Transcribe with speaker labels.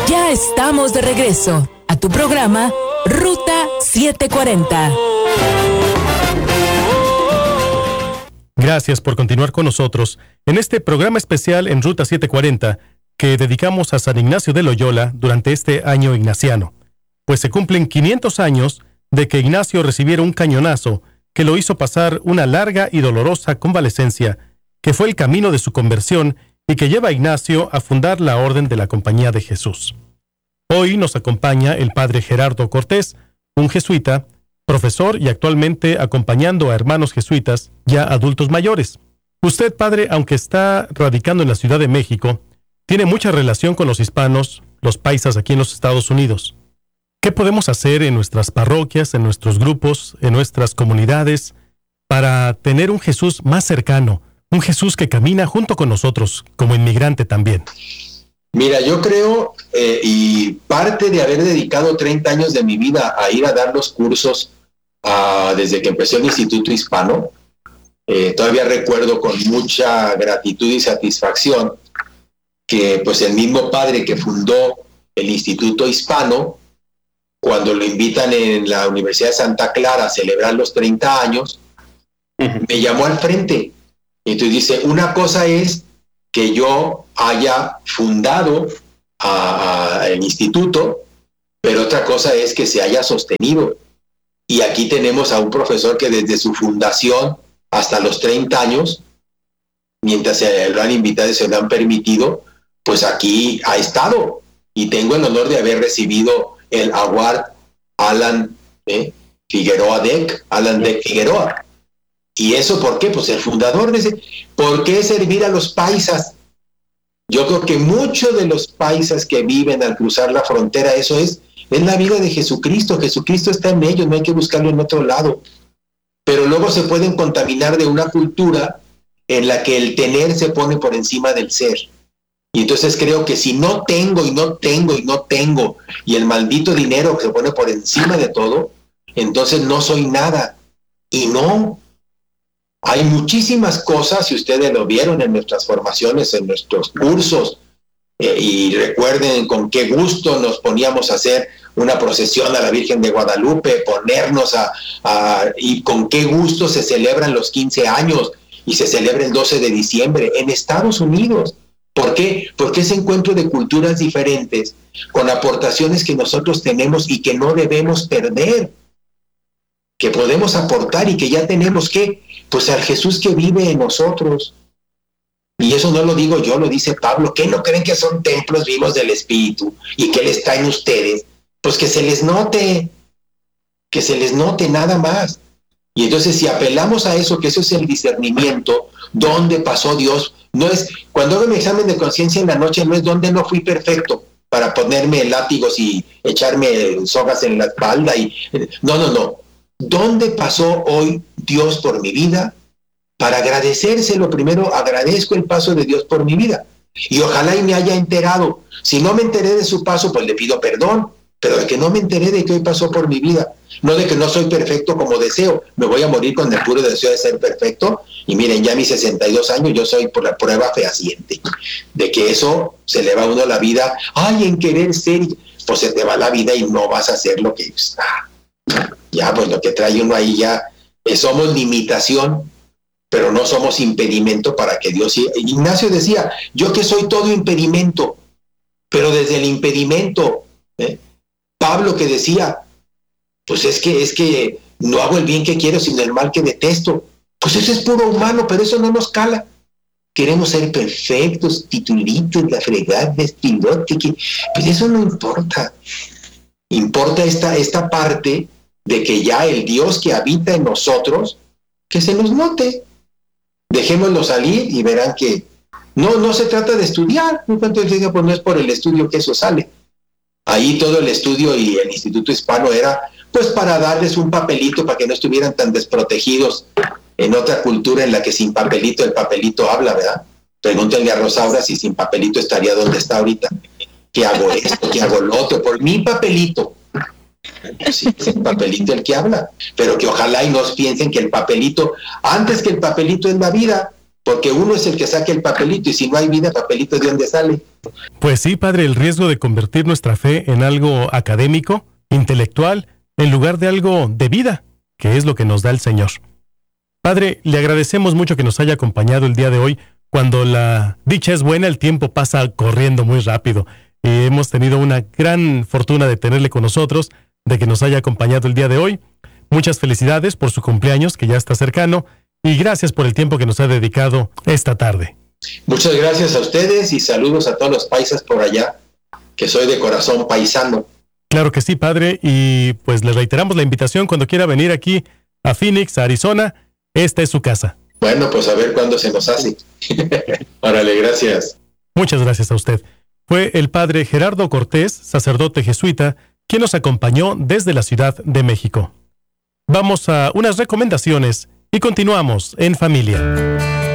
Speaker 1: Ya estamos de regreso a tu programa Ruta 740.
Speaker 2: Gracias por continuar con nosotros en este programa especial en Ruta 740 que dedicamos a San Ignacio de Loyola durante este año ignaciano, pues se cumplen 500 años de que Ignacio recibiera un cañonazo que lo hizo pasar una larga y dolorosa convalecencia, que fue el camino de su conversión y que lleva a Ignacio a fundar la Orden de la Compañía de Jesús. Hoy nos acompaña el padre Gerardo Cortés, un jesuita, profesor y actualmente acompañando a hermanos jesuitas ya adultos mayores. Usted, padre, aunque está radicando en la Ciudad de México, tiene mucha relación con los hispanos, los paisas aquí en los Estados Unidos. ¿Qué podemos hacer en nuestras parroquias, en nuestros grupos, en nuestras comunidades, para tener un Jesús más cercano, un Jesús que camina junto con nosotros, como inmigrante también?
Speaker 3: Mira, yo creo, y parte de haber dedicado 30 años de mi vida a ir a dar los cursos desde que empecé el Instituto Hispano, todavía recuerdo con mucha gratitud y satisfacción que pues el mismo padre que fundó el Instituto Hispano, cuando lo invitan en la Universidad de Santa Clara a celebrar los 30 años, me llamó al frente. Entonces dice, una cosa es que yo haya fundado el instituto, pero otra cosa es que se haya sostenido. Y aquí tenemos a un profesor que desde su fundación hasta los 30 años, mientras se lo han invitado y se lo han permitido, pues aquí ha estado. Y tengo el honor de haber recibido el Award Alan Figueroa Deck, Alan Deck Figueroa. ¿Y eso por qué? Pues el fundador de ese. ¿Por qué servir a los paisas? Yo creo que muchos de los paisas que viven al cruzar la frontera, eso es la vida de Jesucristo. Jesucristo está en ellos, no hay que buscarlo en otro lado. Pero luego se pueden contaminar de una cultura en la que el tener se pone por encima del ser. Y entonces creo que si no tengo y no tengo y no tengo, y el maldito dinero que se pone por encima de todo, entonces no soy nada. Y no. Hay muchísimas cosas, si ustedes lo vieron en nuestras formaciones, en nuestros cursos, y recuerden con qué gusto nos poníamos a hacer una procesión a la Virgen de Guadalupe, ponernos y con qué gusto se celebran los 15 años y se celebra el 12 de diciembre en Estados Unidos. ¿Por qué? Porque ese encuentro de culturas diferentes, con aportaciones que nosotros tenemos y que no debemos perder, que podemos aportar y que ya tenemos que, pues al Jesús que vive en nosotros. Y eso no lo digo yo, lo dice Pablo. ¿Qué no creen que son templos vivos del Espíritu y que Él está en ustedes? Pues que se les note nada más. Y entonces si apelamos a eso, que eso es el discernimiento, ¿dónde pasó Dios? No es, cuando hago mi examen de conciencia en la noche, no es dónde no fui perfecto para ponerme látigos y echarme sogas en la espalda. No. ¿Dónde pasó hoy Dios por mi vida? Para agradecérselo, primero agradezco el paso de Dios por mi vida. Y ojalá y me haya enterado. Si no me enteré de su paso, pues le pido perdón. Pero de que no me enteré de que hoy pasó por mi vida. No de que no soy perfecto como deseo. Me voy a morir con el puro deseo de ser perfecto. Y miren, ya a mis 62 años yo soy por la prueba fehaciente. De que eso se le va a uno la vida. Ay, en querer ser, pues se te va la vida y no vas a hacer lo que... Ya, pues lo que trae uno ahí ya, somos limitación, pero no somos impedimento para que Dios... Ignacio decía, yo que soy todo impedimento, pero desde el impedimento, Pablo que decía, pues es que no hago el bien que quiero, sino el mal que detesto. Pues eso es puro humano, pero eso no nos cala. Queremos ser perfectos, titulitos, la fregada, vestidote, pues eso no importa. Importa esta parte de que ya el Dios que habita en nosotros, que se nos note. Dejémoslo salir y verán que no se trata de estudiar. En cuanto yo diga, pues no es por el estudio que eso sale. Ahí todo el estudio y el Instituto Hispano era pues para darles un papelito para que no estuvieran tan desprotegidos en otra cultura en la que sin papelito el papelito habla, ¿verdad? Pregúntenle a Rosaura si sin papelito estaría donde está ahorita. ¿Qué hago esto? ¿Qué hago lo otro? Por mi papelito. Sí, es el papelito el que habla, pero que ojalá y nos piensen que el papelito, antes que el papelito es la vida, porque uno es el que saca el papelito, y si no hay vida, papelito de dónde sale.
Speaker 2: Pues sí, padre, el riesgo de convertir nuestra fe en algo académico, intelectual, en lugar de algo de vida, que es lo que nos da el Señor. Padre, le agradecemos mucho que nos haya acompañado el día de hoy. Cuando la dicha es buena, el tiempo pasa corriendo muy rápido. Y hemos tenido una gran fortuna de tenerle con nosotros, de que nos haya acompañado el día de hoy. Muchas felicidades por su cumpleaños, que ya está cercano, y gracias por el tiempo que nos ha dedicado esta tarde.
Speaker 3: Muchas gracias a ustedes y saludos a todos los paisas por allá, que soy de corazón paisano.
Speaker 2: Claro que sí, padre, y pues le reiteramos la invitación cuando quiera venir aquí a Phoenix, a Arizona. Esta es su casa.
Speaker 3: Bueno, pues a ver cuándo se nos hace. Órale, gracias.
Speaker 2: Muchas gracias a usted. Fue el padre Gerardo Cortés, sacerdote jesuita, quien nos acompañó desde la Ciudad de México. Vamos a unas recomendaciones y continuamos en familia.